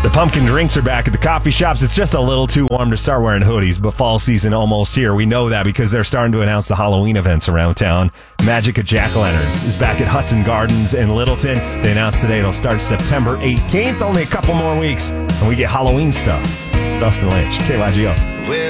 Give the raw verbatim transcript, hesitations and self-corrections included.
The pumpkin drinks are back at the coffee shops. It's just a little too warm to start wearing hoodies, but fall season almost here. We know that because they're starting to announce the Halloween events around town. Magic of Jack-O-Lanterns is back at Hudson Gardens in Littleton. They announced today it'll start September eighteenth, only a couple more weeks, and we get Halloween stuff. It's Dustin Lynch, K Y G O.